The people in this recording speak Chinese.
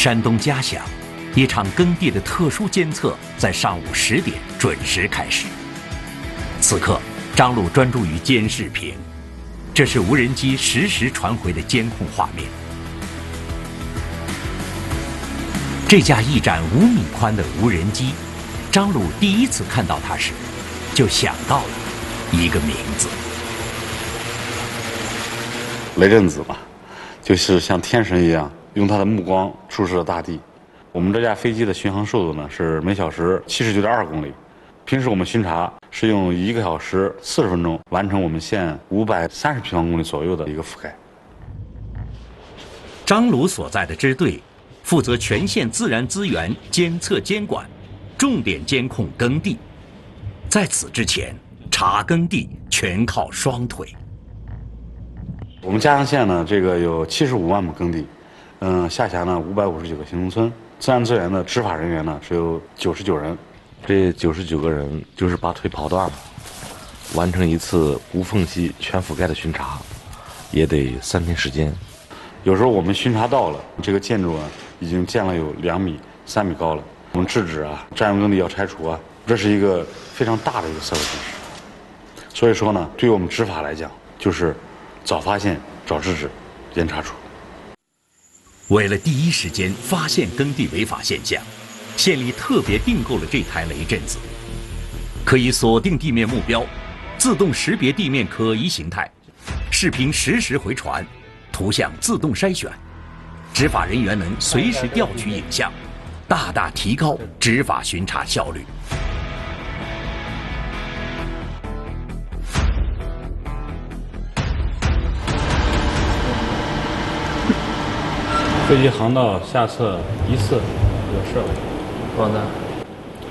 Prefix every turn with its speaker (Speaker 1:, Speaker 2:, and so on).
Speaker 1: 山东嘉祥，一场耕地的特殊监测在上午10点准时开始。此刻，张璐专注于监视屏，这是无人机实时传回的监控画面。这架翼展5米宽的无人机，张璐第一次看到它时，就想到了一个名字。
Speaker 2: 雷震子嘛，就是像天神一样，用他的目光注视着大地。我们这架飞机的巡航速度呢是每小时79.2公里。平时我们巡查是用1个小时40分钟完成我们县530平方公里左右的一个覆盖。
Speaker 1: 张璐所在的支队负责全县自然资源监测监管，重点监控耕地。在此之前，查耕地全靠双腿。
Speaker 2: 我们嘉祥县呢，这个有75万亩耕地，下辖呢559个新农村，自然资源的执法人员呢只有99人。
Speaker 3: 这99个人就是把腿跑断了，完成一次无缝隙全覆盖的巡查，也得3天时间。
Speaker 2: 有时候我们巡查到了，这个建筑啊已经建了有2米、3米高了，我们制止啊，占用耕地要拆除啊，这是一个非常大的一个社会形势。所以说呢，对于我们执法来讲，就是早发现、早制止、严查处。
Speaker 1: 为了第一时间发现耕地违法现象，县里特别订购了这台雷震子，可以锁定地面目标，自动识别地面可疑形态，视频实时回传，图像自动筛选，执法人员能随时调取影像，大大提高执法巡查效率。
Speaker 4: 飞机航道下侧疑似有事故，报单。